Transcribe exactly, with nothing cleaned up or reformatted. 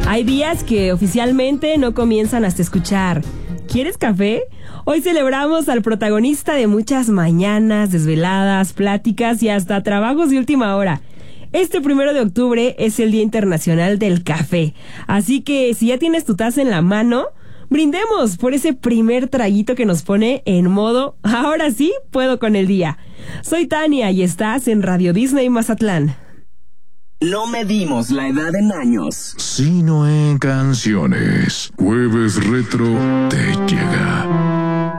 Hay días que oficialmente no comienzan hasta escuchar. ¿Quieres café? Hoy celebramos al protagonista de muchas mañanas, desveladas, pláticas y hasta trabajos de última hora. Este primero de octubre es el Día Internacional del Café. Así que si ya tienes tu taza en la mano, brindemos por ese primer traguito que nos pone en modo, ahora sí puedo con el día. Soy Tania y estás en Radio Disney Mazatlán. No medimos la edad en años, sino en canciones. Jueves Retro te llega.